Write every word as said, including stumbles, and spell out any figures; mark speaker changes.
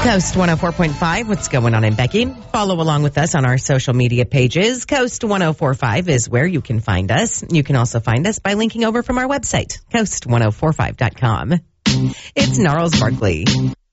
Speaker 1: Coast one oh four point five, what's going on in Becky? Follow along with us on our social media pages. Coast ten forty-five is where you can find us. You can also find us by linking over from our website, coast ten forty-five dot com. It's Gnarls Barkley.